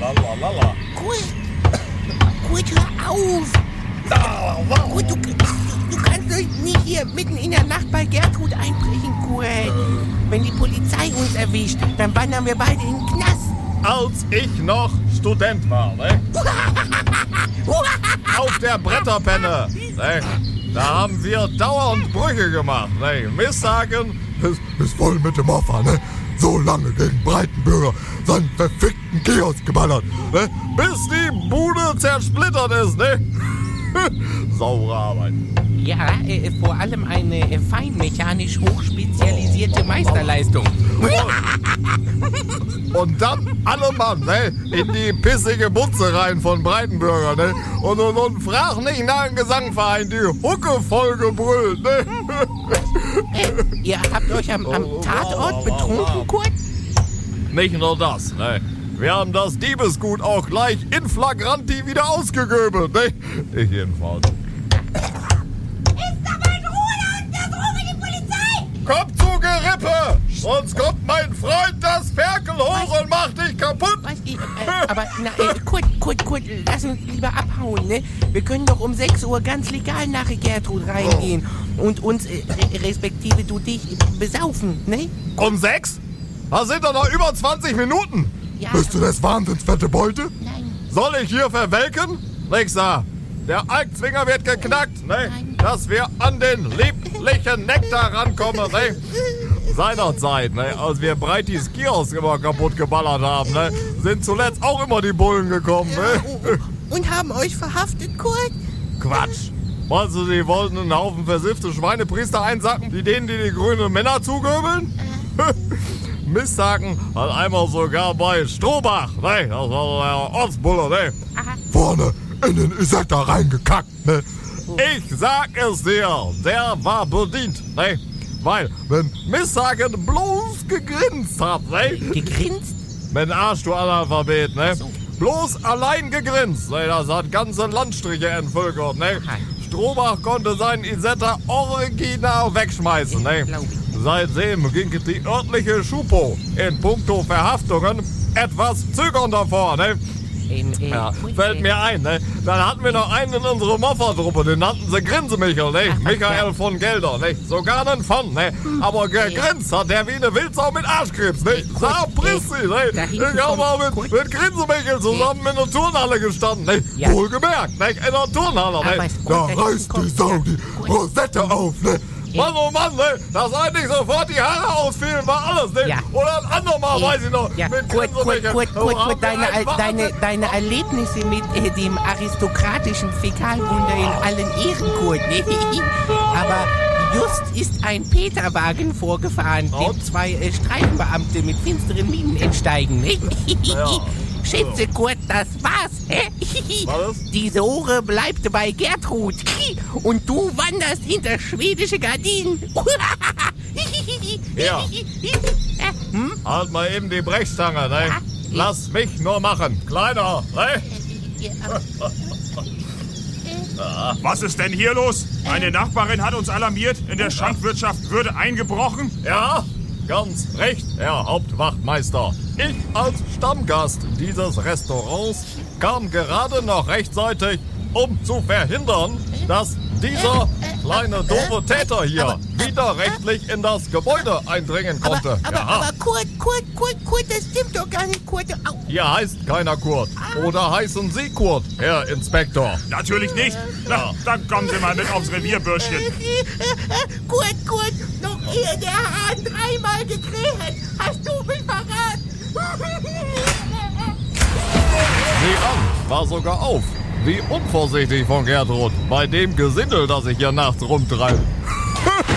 Lalalala. Kurt, hör auf! Kurt, du kannst doch nicht hier mitten in der Nacht bei Gertrud einbrechen, Kurt. Wenn die Polizei uns erwischt, dann wandern wir beide in den Knast. Als ich noch Student war, ne? Auf der Bretterpenne, ne? Da haben wir dauernd Brüche gemacht, ne? Misssagen. Es ist voll mit dem Maffa, ne? So lange gegen Breitenbürger seinen verfickten Kiosk geballert, ne? Bis die Bude zersplittert ist, ne? Saure Arbeit. Ja, vor allem eine feinmechanisch hochspezialisierte Meisterleistung. Und dann alle Mann, ne? In die pissige Butze rein von Breitenbürger, ne? Und frag nicht nach dem Gesangverein, die Hucke voll gebrüllt, ne? Ihr habt euch am Tatort betrunken, Kurt? Nicht nur das, ne? Wir haben das Diebesgut auch gleich in flagranti wieder ausgegöbelt, ne? Ich jedenfalls. Ist da mein Ruder und das rufe die Polizei! Komm zu Gerippe! Sonst kommt mein Freund das Ferkel hoch und macht dich kaputt! Kurt, lass uns lieber abhauen, ne? Wir können doch um 6 Uhr ganz legal nach Gertrud reingehen und uns, respektive du dich, besaufen, ne? Um 6? Da sind doch noch über 20 Minuten! Ja, Bist du das wahnsinnsfette Beute? Nein. Soll ich hier verwelken? Nix da. Der Alkzwinger wird geknackt, ne? Dass wir an den lieblichen Nektar rankommen, ne? Seinerzeit, ne? Als wir Breitis Kiosk immer kaputt geballert haben, ne? Sind zuletzt auch immer die Bullen gekommen, ne? Und haben euch verhaftet, Kurt? Quatsch. Meinst du, die wollten einen Haufen versiffte Schweinepriester einsacken, denen die grünen Männer zugöbeln? Misssagen hat einmal sogar bei Strohbach, ne? Das war der Ortsbulle, ne? Vorne in den Isetta reingekackt, ne? Ich sag es dir, der war bedient, ne? Weil, wenn Misssagen bloß gegrinst hat, ne? Gegrinst? Mit dem Arsch, du Analphabet, ne? So. Bloß allein gegrinst, ne? Das hat ganze Landstriche entvölkert, ne? Strohbach konnte seinen Isetta original wegschmeißen, ne? Glaub ich. Seitdem ging die örtliche Schupo in puncto Verhaftungen etwas zögernder vor, ne? Ja, fällt mir ein, ne? Dann hatten wir noch einen in unserer Moffa-Truppe, den nannten sie Grinsemichel, ne? Michael von Gelder, ne? Sogar einen von, ne? Aber gegrinst hat der wie eine Wildsau mit Arschkrebs, ne? Sapristi, ne? Ich hab mal mit Grinsemichel zusammen in der Turnhalle gestanden, ne? Ja. Wohlgemerkt, ne? In der Turnhalle, ne? Da reißt die Sau die Rosette auf, ne? Mann, oh Mann, ne? Dass eigentlich sofort die Haare ausfielen, war alles, ne? Ja. Oder ein andermal, weiß ich noch. Ja, mit Kurt, Grinsemichel. deine Erlebnisse mit dem aristokratischen Fäkalwunder in allen Ehren, Kurt. Ne? Aber just ist ein Peterwagen vorgefahren, dem 2 Streifenbeamte mit finsteren Mienen entsteigen. Ne? Schätze, Kurt, das war's. Hä? Was? Die Sohre bleibt bei Gertrud. Und du wanderst hinter schwedische Gardinen. Ja. Halt mal eben die Brechstange, ne? Lass mich nur machen. Kleiner, ne? Was ist denn hier los? Eine Nachbarin hat uns alarmiert, in der Schankwirtschaft würde eingebrochen. Ja, ganz recht, Herr Hauptwachtmeister. Ich als Stammgast dieses Restaurants kam gerade noch rechtzeitig, um zu verhindern, dass dieser kleine doofe Täter hier widerrechtlich in das Gebäude eindringen konnte. Aber Kurt, das stimmt doch gar nicht, Kurt. Au. Hier heißt keiner Kurt. Oder heißen Sie Kurt, Herr Inspektor? Natürlich nicht. Na, dann kommen Sie mal mit aufs Revier, Bürschchen. Kurt, noch ehe der Hahn 3-mal gekräht hat, hast du mich verraten. Sieh an, war sogar auf. Wie unvorsichtig von Gertrud, bei dem Gesindel, das ich hier nachts rumtreibe.